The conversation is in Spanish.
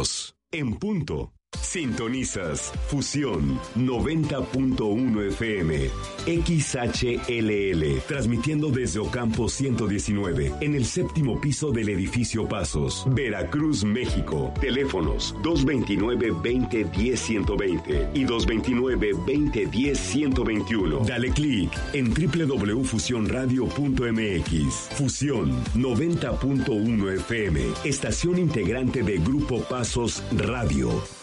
2, en punto. Sintonizas Fusión 90.1 FM, XHLL, transmitiendo desde Ocampo 119, en el séptimo piso del edificio Pasos, Veracruz, México. Teléfonos 229-2010-120 y 229-2010-121. Dale clic en www.fusionradio.mx. Fusión 90.1 FM, estación integrante de Grupo Pasos Radio.